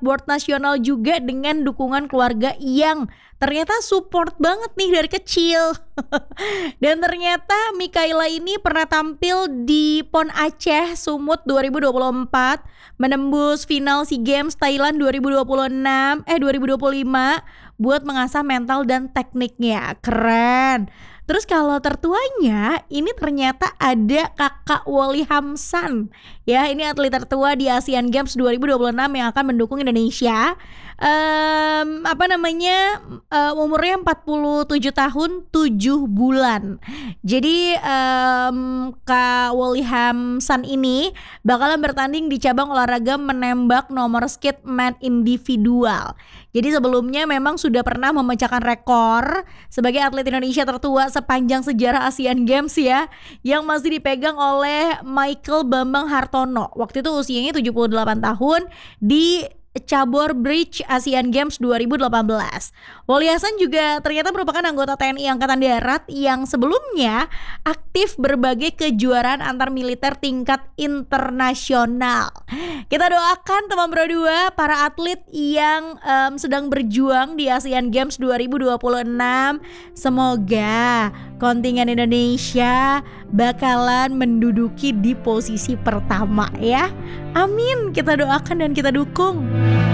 skateboard nasional juga dengan dukungan keluarga yang ternyata support banget nih dari kecil. Dan ternyata Mikaela ini pernah tampil di PON Aceh Sumut 2024, menembus final SEA Games Thailand 2025 buat mengasah mental dan tekniknya. Keren. Terus kalau tertuanya ini ternyata ada kakak Wally Hamsan. Ya, ini atlet tertua di Asian Games 2026 yang akan mendukung Indonesia. Umurnya 47 tahun 7 bulan. Jadi Kak Wally Hamsan ini bakalan bertanding di cabang olahraga menembak nomor skate man individual. Jadi sebelumnya memang sudah pernah memecahkan rekor sebagai atlet Indonesia tertua sepanjang sejarah Asian Games ya, yang masih dipegang oleh Michael Bambang Hartono. Waktu itu usianya 78 tahun di Cabur Bridge Asian Games 2018. Wally Hasan juga ternyata merupakan anggota TNI Angkatan Darat yang sebelumnya aktif berbagai kejuaraan antar militer tingkat internasional. Kita doakan teman Pro 2 para atlet yang sedang berjuang di Asian Games 2026. Semoga kontingen Indonesia bakalan menduduki di posisi pertama ya. Amin, kita doakan dan kita dukung.